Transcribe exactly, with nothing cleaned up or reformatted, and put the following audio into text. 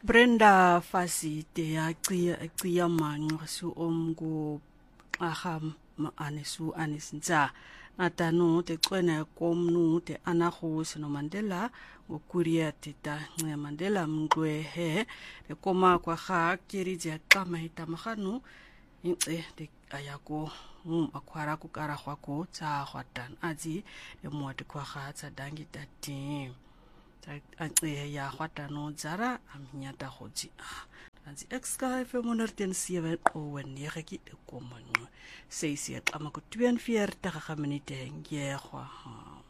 Brenda Fasite yacia cia manqo su omgu aham ma anesu anesinza natanu te kwena komnu te anahu sino Mandela ngokuria tita nge Mandela mngwe he te koma kwa kha kiri ja kama hitamahanu ince te ayako um akwara ku kara kwako tsa khwatan azi e mote kwa kha tsa dangi tati ante ya khwatano zara amnyata khoji anzi exka fe monerten sieve owen yegi e komanyo seisi at amaku twenty-four ta ga minute nge khwa